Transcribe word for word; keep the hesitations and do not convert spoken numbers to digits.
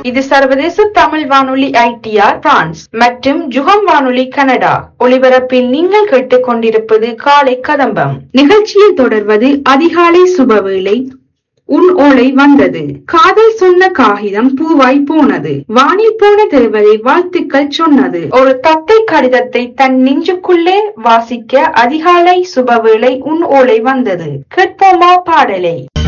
இது சர்வதேச தமிழ் வானொலி ஐடிஆர் பிரான்ஸ் மற்றும் ஜுகம் வானொலி கனடா ஒலிபரப்பில் நீங்கள் கேட்டுக் கொண்டிருப்பது காலை கதம்பம் நிகழ்ச்சியில் தொடர்வது அதிகாலை சுபவேளை. உன் ஓலை வந்தது, காதல் சொன்ன காகிதம் பூவாய் போனது, வானில் போன தேவதை வாழ்த்துக்கள் சொன்னது. ஒரு தத்தை கடிதத்தை தன் நெஞ்சுக்குள்ளே வாசிக்க அதிகாலை சுபவேளை உன் ஓலை வந்தது. கேட்போமா பாடலை.